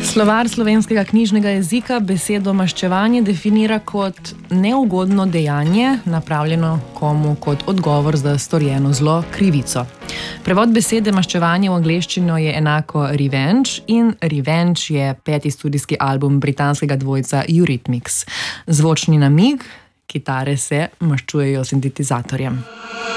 Slovar slovenskega knjižnega jezika besedo maščevanje definira kot neugodno dejanje, napravljeno komu kot odgovor za storjeno zlo, krivico. Prevod besede maščevanje v angleščino je enako revenge in Revenge je 5. studijski album britanskega dvojca Eurythmics. Zvočni namig, kitare se maščujejo sintetizatorjem.